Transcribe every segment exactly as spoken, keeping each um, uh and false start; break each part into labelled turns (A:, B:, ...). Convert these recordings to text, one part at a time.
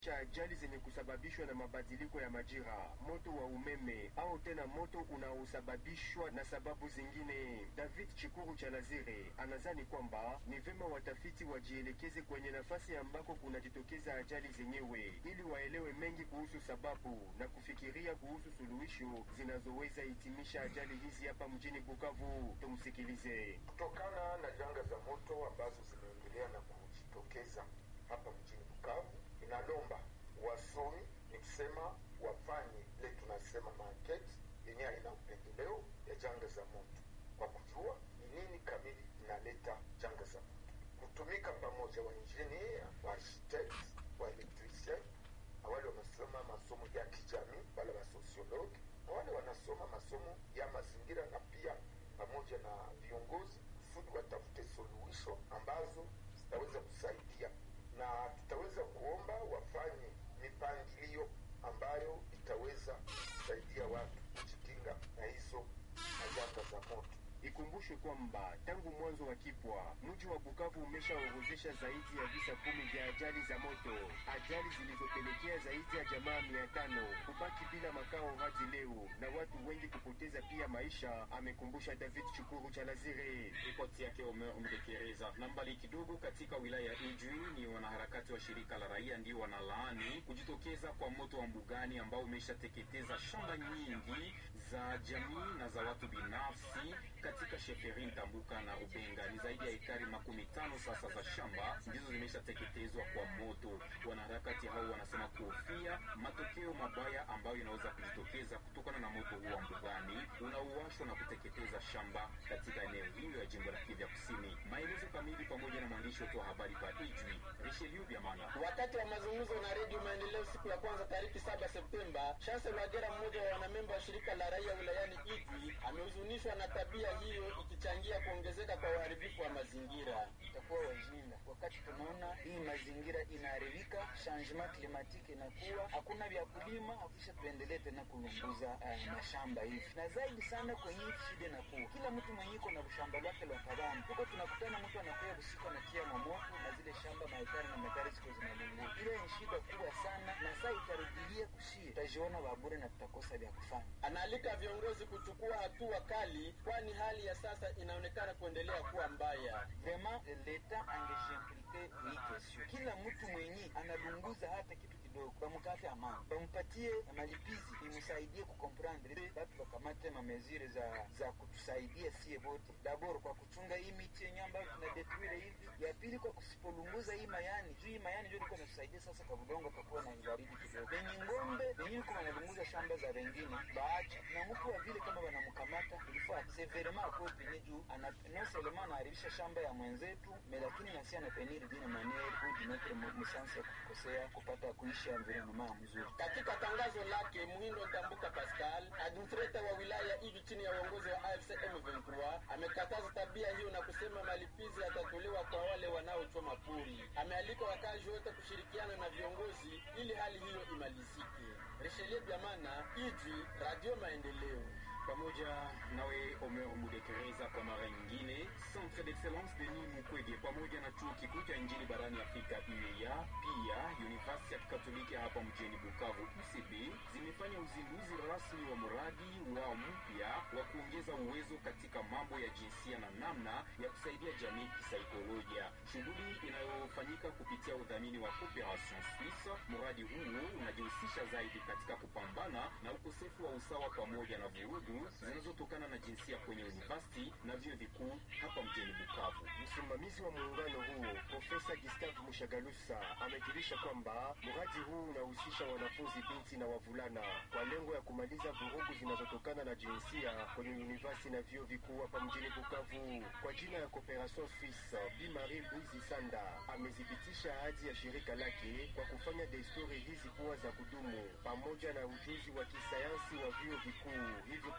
A: cha ajali zenye kusababishwa na mabadiliko ya majira, moto wa umeme au tena moto unaosababishwa na sababu zingine. David Chikuru Chalazire anazani kwamba ni vema watafiti wajielekeze kwenye nafasi ambako kunajitokeza ajali zenyewe ili waelewe mengi kuhusu sababu na kufikiria kuhusu suluhisho zinazoweza hitimisha ajali hizi hapa mjini Bukavu. Tumsikilize.
B: Kutokana na janga za moto ambazo zimeendelea na kujitokeza hapa mjini Bukavu, inalomba wasomi ni kusema wafanye ile tunasema market yenye ina upendeleo ya janga za moto kwa kujua ni nini kamili inaleta janga za moto, kutumika pamoja wa engineer, wa architect, wa electrician, na wale wanasoma masomo ya kijamii, wale wa sociologue, na wale wanasoma masomo ya mazingira, na pia pamoja na viongozi kusudi watafute suluhisho ambazo zitaweza kusaidia, na tutaweza kuomba wafanye mipangilio ambayo itaweza kusaidia watu kujikinga na hizo majanga za moto.
A: Ikumbushwe kwamba tangu mwanzo wa kipwa mji wa Bukavu umeshaorozesha zaidi ya visa kumi vya ajali za moto, ajali zilizopelekea zaidi ya jamaa mia tano kubaki bila makao hadi leo na watu wengi kupoteza pia maisha, amekumbusha David Chukuru Chalazire.
C: Ripoti yake umeongekeleza. Na mbali kidogo katika wilaya ya Ijwi, ni wanaharakati wa shirika la raia ndio wanalaani kujitokeza kwa moto wa mbugani ambao umeshateketeza shamba nyingi za jamii na za watu binafsi katika Sheferi Ntambuka na Ubenga. Ni zaidi ya ekari makumi tano sasa za shamba ndizo zimeshateketezwa kwa moto. Wanaharakati hao wanasema kuhofia matokeo mabaya ambayo inaweza kujitokeza kutokana na moto huo wa mbugani unaowashwa na kuteketeza shamba katika eneo hilo ya jimbo la Kivu Kusini. Maelezo kamili pamoja na mwandishi wetu wa habari pa Ijwi, Richelieu Biamana.
D: Wakati wa mazungumzo na Radio Maendeleo siku ya kwanza tarehe saba Septemba, Chancellor Wagera, mmoja wa wanamemba wa shirika la raia wilayani Ijwi, amehuzunishwa na tabia hiyo ikichangia kuongezeka kwa uharibifu wa mazingira.
E: Itakuwa wajinga wakati tunaona hii mazingira inaharibika, changement climatique inakuwa, hakuna vya kulima, hakisha tuendelee tena kulunguza uh, mashamba hivi. Na zaidi sana kwenye shida inakuwa kila mtu mwenye iko na shamba lake la kabani, huko tunakutana mtu anakuwa usiku anatia mamoto na zile shamba maekari na maekari ziko zinalungua. Ile ni shida kubwa sana, na sasa itarudilia kushia, tutajiona babure na tutakosa vya kufanya.
D: Anaalika viongozi kuchukua hatua kali, kwani hali ya sasa inaonekana kuendelea kuwa mbaya.
E: Vraiment l'État engagé hii kesho, kila mtu mwenye analunguza hata kitu kidogo bamukate amani, bampatie malipizi imsaidie kukomprendre, watu wakamate mamezire za za kutusaidia sie bote, daboro kwa kuchunga hii miti yenye ambayo tunadetruire hivi, ya pili kwa kusipolunguza hii mayani juu hii mayani ndio iko inasaidia sasa kwa budongo kakuwa na baridi kidogo. Benye ngombe benye kwa wanalunguza shamba za wengine baacha, na mtu wa vile kama wanamkamata ilifaa severement kwa penye juu ana non seulement anaharibisha shamba ya mwenzetu, lakini na si anapeniri dine maniere au notre message ya kukosea kupata kuishi environnement mzuri.
D: Katika tangazo lake, Muhindo Ntambuka Pascal, administrator wa wilaya Ijwi chini ya uongozi wa A F C M ishirini na tatu, amekataza tabia hiyo na kusema malipizi yatatolewa kwa wale wanaochoma pori. Amealika wakazi wote kushirikiana na viongozi ili hali hiyo imalizike. Richelieu Biamana, Ijwi, Radio Maendeleo.
C: Pamoja nawe Omer Mudekereza kwa mara nyingine. Centre d'Excellence Denis Mukwege pamoja na chuo kikuu cha injini barani Afrika U E A, pia University ya Katoliki hapa mjini Bukavu U C B zimefanya uzinduzi rasmi wa mradi wao mpya wa kuongeza uwezo katika mambo ya jinsia na namna ya kusaidia jamii kisaikolojia. Shughuli inayofanyika kupitia udhamini wa Cooperation Suisse. Mradi huu unajihusisha zaidi katika kupambana na ukosefu wa usawa pamoja na vurugu zinazotokana na jinsia kwenye university na vyuo vikuu hapa mjini Bukavu.
A: Msimamizi wa muungano huo, Profesa Gustave Mushagalusa, amejulisha kwamba mradi huu unahusisha wanafunzi binti na wavulana kwa lengo ya kumaliza vurugu zinazotokana na jinsia kwenye university na vyuo vikuu hapa mjini Bukavu. Kwa jina ya Cooperation Suisse, Bi Marie Louise Sanda amethibitisha ahadi ya shirika lake kwa kufanya desturi hizi kuwa za kudumu pamoja na ujuzi wa kisayansi wa vyuo vikuu. Hivyo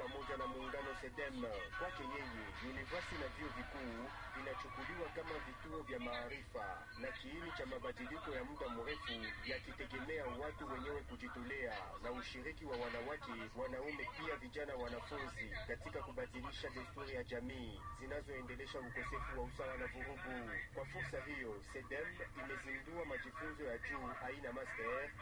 A: pamoja na muungano SEDEM. Kwake yeye, university na vyuo vikuu vinachukuliwa kama vituo vya maarifa na kiini cha mabadiliko ya muda mrefu, yakitegemea watu wenyewe kujitolea na ushiriki wa wanawake, wanaume, pia vijana wanafunzi katika kubadilisha desturi ya jamii zinazoendelesha ukosefu wa usawa na vurugu. Kwa fursa hiyo, SEDEM imezindua majifunzo ya juu aina master